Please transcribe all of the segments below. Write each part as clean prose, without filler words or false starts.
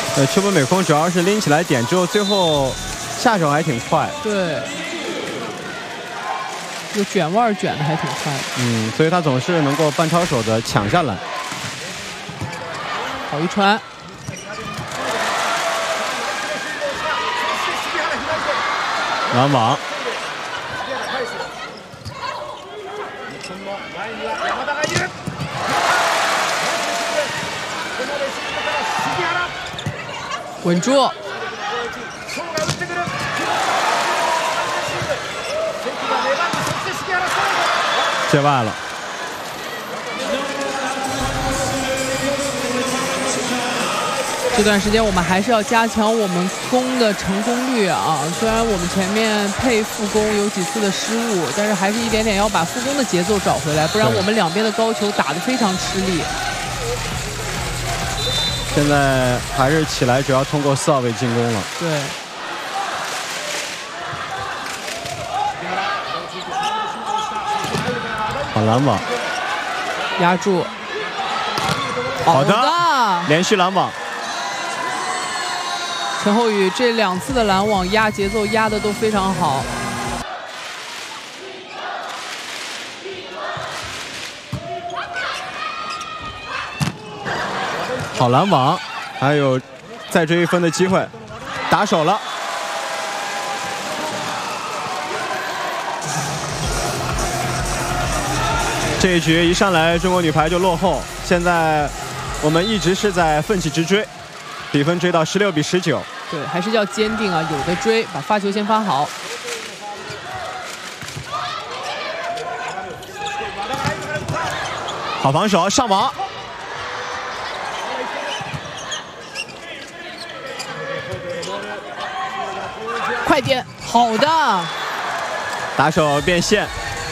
秋本美空主要是拎起来点之后，最后下手还挺快。 对，这个卷腕卷的还挺快的。 所以他总是能够半抄手的抢下来。 好一传。 拦网， 稳住， 界外了。 这段时间我们还是要加强我们攻的成功率啊！虽然我们前面配副攻有几次的失误，但是还是一点点要把副攻的节奏找回来，不然我们两边的高球打得非常吃力。 现在还是起来主要通过4号位进攻了。 对。 好拦网， 压住。 好的，连续拦网。 陈后宇这2次的拦网压节奏压的都非常好， 好拦网，还有再追1分的机会，打手了。这一局一上来中国女排就落后，现在我们一直是在奋起直追。 比分追到16比19， 对，还是要坚定啊，有的追，把发球先发好。 好防守，上网， 快点，好的， 打手变线。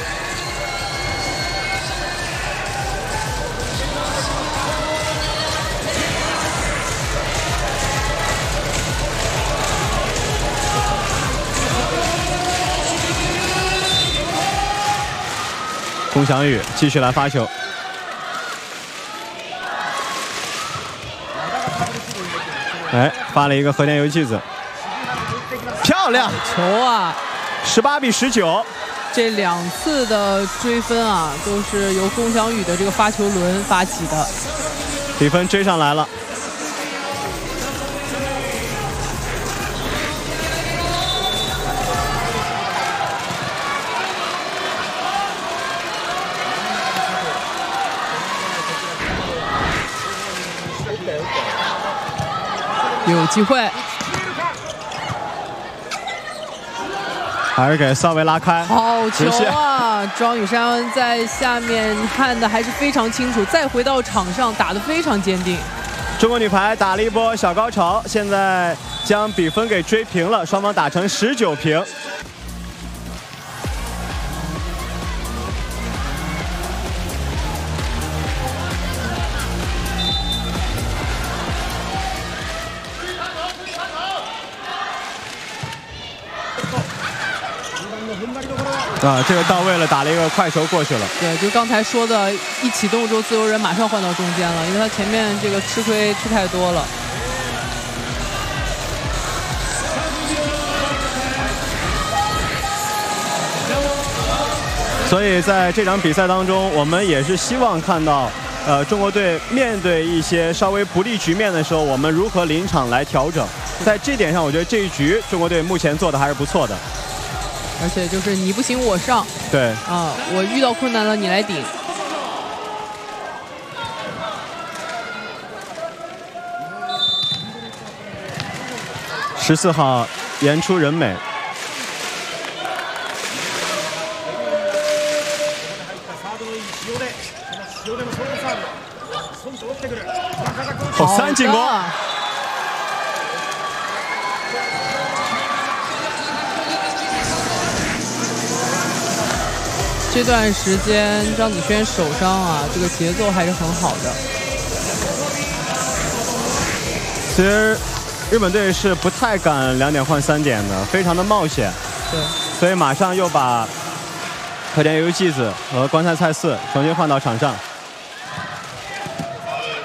龚翔宇继续来发球，哎，发了一个和田由纪子，漂亮球啊 ！18比19， 这2次的追分啊，都是由龚翔宇的这个发球轮发起的， 比分追上来了。 有机会， 还是给萨维拉开。 好球啊！庄宇珊在下面看的还是非常清楚，再回到场上打得非常坚定。 中国女排打了一波小高潮，现在将比分给追平了，双方打成19平。 啊，这个到位了，打了一个快球过去了。 对，就刚才说的，一启动之后，自由人马上换到中间了，因为他前面这个吃亏吃太多了。 所以在这场比赛当中，我们也是希望看到，中国队面对一些稍微不利局面的时候，我们如何临场来调整。在这点上，我觉得这一局中国队目前做的还是不错的。 而且就是你不行我上， 对啊，我遇到困难了你来顶。 14号岩出人美，3进攻。 这段时间张子萱手伤啊，这个节奏还是很好的。 其实日本队是不太敢2点换3点的，非常的冒险。 对， 所以马上又把和田由纪子和关菜菜嗣重新换到场上。